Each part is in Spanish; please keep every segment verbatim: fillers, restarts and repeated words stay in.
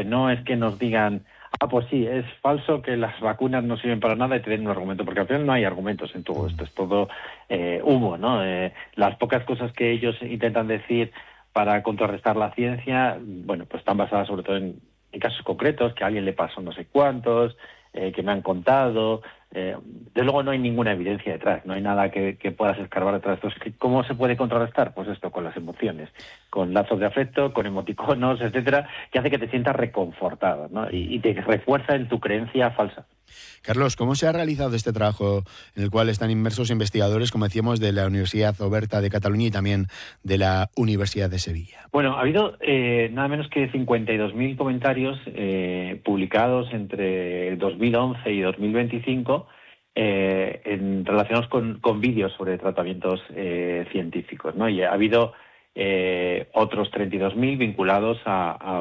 no es que nos digan, ah, pues sí, es falso que las vacunas no sirven para nada y te den un argumento, porque al final no hay argumentos en todo esto, es todo eh, humo, ¿no? Eh, las pocas cosas que ellos intentan decir para contrarrestar la ciencia, bueno, pues están basadas sobre todo en, en casos concretos, que a alguien le pasó no sé cuántos, eh, que me han contado. Eh, de luego no hay ninguna evidencia detrás, no hay nada que, que puedas escarbar detrás. Entonces, ¿cómo se puede contrarrestar? Pues esto, con las emociones, con lazos de afecto, con emoticonos, etcétera, que hace que te sientas reconfortado, ¿no? Y, y te refuerza en tu creencia falsa. Carlos, ¿cómo se ha realizado este trabajo en el cual están inmersos investigadores, como decíamos, de la Universidad Oberta de Cataluña y también de la Universidad de Sevilla? Bueno, ha habido eh, nada menos que cincuenta y dos mil comentarios eh, publicados entre el dos mil once y dos mil veinticinco eh, en, relacionados con, con vídeos sobre tratamientos eh, científicos, ¿no? Y ha habido eh, otros treinta y dos mil vinculados a... a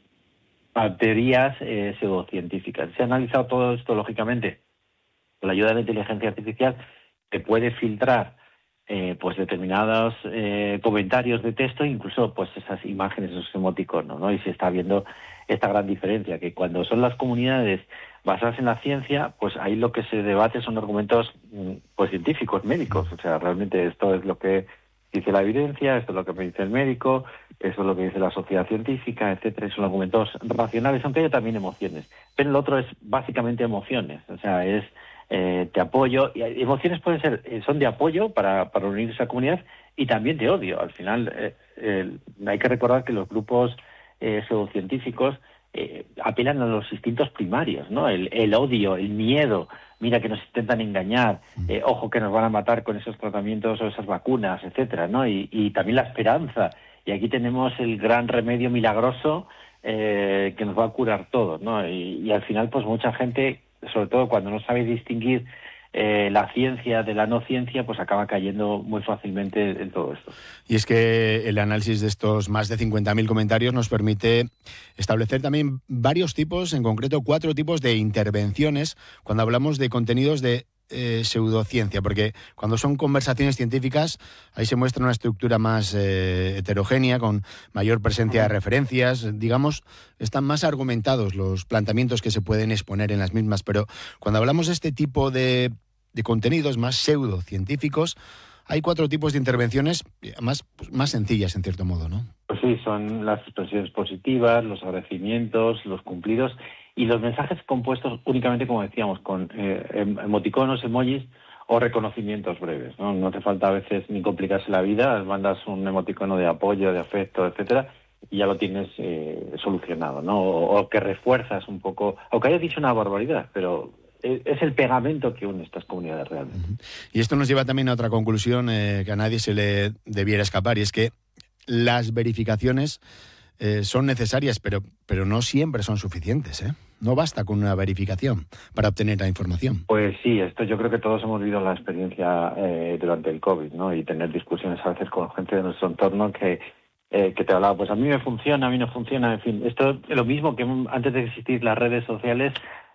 a teorías eh, pseudocientíficas. Se ha analizado todo esto, lógicamente, con la ayuda de la inteligencia artificial, que puede filtrar eh, pues determinados eh, comentarios de texto, incluso pues esas imágenes, esos emoticonos, ¿no? Y se está viendo esta gran diferencia, que cuando son las comunidades basadas en la ciencia, pues ahí lo que se debate son argumentos pues científicos, médicos. O sea, realmente esto es lo que dice la evidencia, esto es lo que me dice el médico, eso es lo que dice la sociedad científica, etcétera. Son argumentos racionales, aunque haya también emociones. Pero el otro es básicamente emociones, o sea, es eh, te apoyo. Y emociones pueden ser, eh, son de apoyo para, para unir esa comunidad y también de odio. Al final eh, eh, hay que recordar que los grupos eh, pseudocientíficos eh, apelan a los instintos primarios, ¿no? El, el odio, el miedo. Mira que nos intentan engañar, eh, ojo que nos van a matar con esos tratamientos o esas vacunas, etcétera, ¿no? Y, y también la esperanza. Y aquí tenemos el gran remedio milagroso eh, que nos va a curar todo, ¿no? Y, y al final, pues mucha gente, sobre todo cuando no sabe distinguir eh, la ciencia de la no ciencia, pues acaba cayendo muy fácilmente en todo esto. Y es que el análisis de estos más de cincuenta mil comentarios nos permite establecer también varios tipos, en concreto cuatro tipos de intervenciones cuando hablamos de contenidos de eh, pseudociencia, porque cuando son conversaciones científicas ahí se muestra una estructura más eh, heterogénea, con mayor presencia de referencias, digamos, están más argumentados los planteamientos que se pueden exponer en las mismas, pero cuando hablamos de este tipo de, de contenidos más pseudocientíficos, hay cuatro tipos de intervenciones más, pues, más sencillas, en cierto modo, ¿no? Pues sí, son las expresiones positivas, los agradecimientos, los cumplidos y los mensajes compuestos únicamente, como decíamos, con eh, emoticonos, emojis o reconocimientos breves, ¿no? No hace falta a veces ni complicarse la vida, mandas un emoticono de apoyo, de afecto, etcétera, y ya lo tienes eh, solucionado, ¿no? O, o que refuerzas un poco, aunque hayas dicho una barbaridad, pero es el pegamento que une estas comunidades realmente. Uh-huh. Y esto nos lleva también a otra conclusión eh, que a nadie se le debiera escapar, y es que las verificaciones eh, son necesarias, pero, pero no siempre son suficientes, ¿eh? No basta con una verificación para obtener la información. Pues sí, esto yo creo que todos hemos vivido la experiencia eh, durante el COVID, ¿no? Y tener discusiones a veces con gente de nuestro entorno que, eh, que te hablaba, pues a mí me funciona, a mí no funciona, en fin. Esto es lo mismo que antes de existir las redes sociales.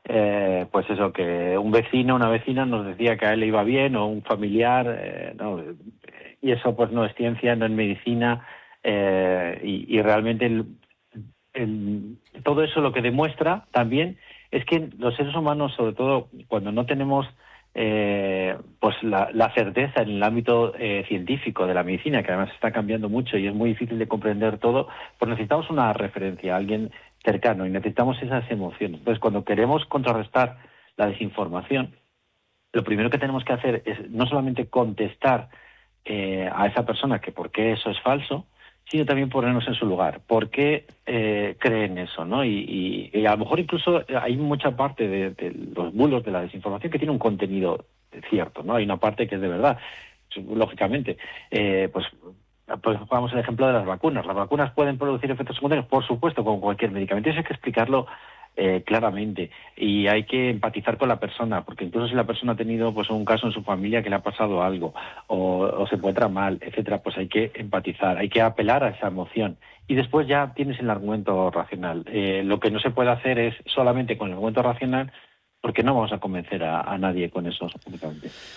Eh, pues eso, que un vecino, una vecina nos decía que a él le iba bien, o un familiar, eh, no, y eso pues no es ciencia, no es medicina, eh, y, y realmente el, el, todo eso lo que demuestra también es que los seres humanos, sobre todo cuando no tenemos eh, pues la, la certeza en el ámbito eh, científico de la medicina, que además está cambiando mucho y es muy difícil de comprender todo, pues necesitamos una referencia, alguien cercano, y necesitamos esas emociones. Entonces, cuando queremos contrarrestar la desinformación, lo primero que tenemos que hacer es no solamente contestar eh, a esa persona que por qué eso es falso, sino también ponernos en su lugar. ¿Por qué eh, creen eso, no? Y, y, y a lo mejor incluso hay mucha parte de, de los bulos de la desinformación que tiene un contenido cierto, ¿no? Hay una parte que es de verdad, lógicamente. Eh, pues Pues pongamos el ejemplo de las vacunas. ¿Las vacunas pueden producir efectos secundarios? Por supuesto, como cualquier medicamento. Eso hay que explicarlo eh, claramente, y hay que empatizar con la persona, porque incluso si la persona ha tenido pues un caso en su familia que le ha pasado algo o, o se encuentra mal, etcétera, pues hay que empatizar, hay que apelar a esa emoción. Y después ya tienes el argumento racional. Eh, lo que no se puede hacer es solamente con el argumento racional, porque no vamos a convencer a, a nadie con eso únicamente.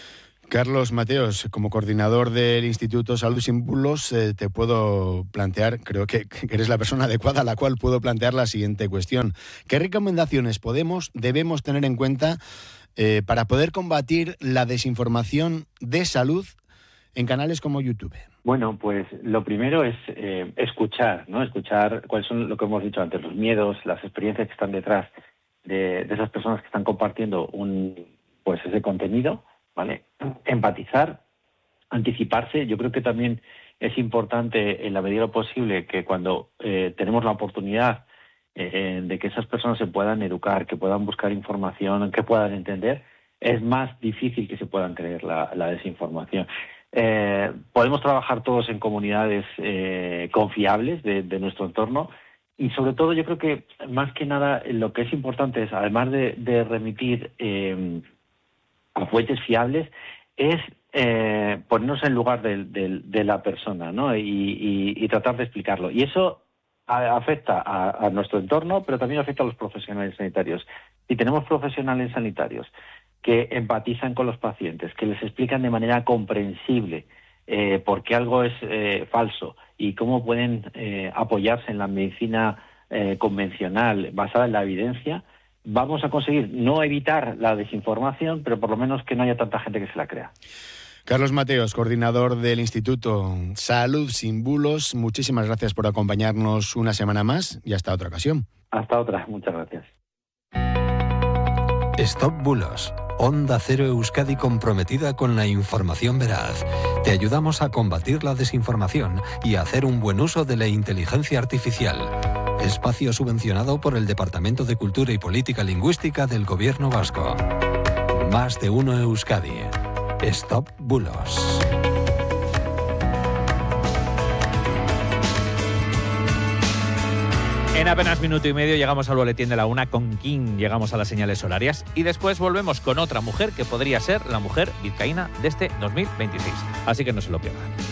Carlos Mateos, como coordinador del Instituto Salud Sin Bulos, eh, te puedo plantear, creo que, que eres la persona adecuada a la cual puedo plantear la siguiente cuestión. ¿Qué recomendaciones podemos, debemos tener en cuenta eh, para poder combatir la desinformación de salud en canales como YouTube? Bueno, pues lo primero es eh, escuchar, ¿no? Escuchar cuáles son, lo que hemos dicho antes, los miedos, las experiencias que están detrás de, de esas personas que están compartiendo un, pues ese contenido, ¿vale? Empatizar, anticiparse. Yo creo que también es importante, en la medida de lo posible, que cuando eh, tenemos la oportunidad eh, de que esas personas se puedan educar, que puedan buscar información, que puedan entender, es más difícil que se puedan creer la, la desinformación. Eh, podemos trabajar todos en comunidades eh, confiables de, de nuestro entorno y, sobre todo, yo creo que más que nada lo que es importante es, además de, de remitir eh, a fuentes fiables, es eh, ponernos en lugar de, de, de la persona, ¿no? y, y, y tratar de explicarlo. Y eso a, afecta a, a nuestro entorno, pero también afecta a los profesionales sanitarios. Si tenemos profesionales sanitarios que empatizan con los pacientes, que les explican de manera comprensible eh, por qué algo es eh, falso y cómo pueden eh, apoyarse en la medicina eh, convencional basada en la evidencia, vamos a conseguir no evitar la desinformación, pero por lo menos que no haya tanta gente que se la crea. Carlos Mateos, coordinador del Instituto Salud Sin Bulos, muchísimas gracias por acompañarnos una semana más y hasta otra ocasión. Hasta otra, muchas gracias. Stop Bulos. Onda Cero Euskadi, comprometida con la información veraz. Te ayudamos a combatir la desinformación y a hacer un buen uso de la inteligencia artificial. Espacio subvencionado por el Departamento de Cultura y Política Lingüística del Gobierno Vasco. Más de uno Euskadi. Stop Bulos. En apenas minuto y medio llegamos al boletín de la una con King, llegamos a las señales horarias y después volvemos con otra mujer que podría ser la mujer vizcaína de este dos mil veintiséis. Así que no se lo pierdan.